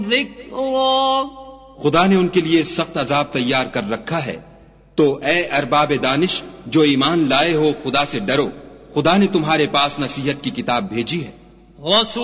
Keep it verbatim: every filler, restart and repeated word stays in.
खुदा ने उनके लिए सख्त अजाब तैयार कर रखा है। तो ए अरबाब दानिश जो ईमान लाए हो, खुदा से डरो। खुदा ने तुम्हारे पास नसीहत की किताब भेजी है।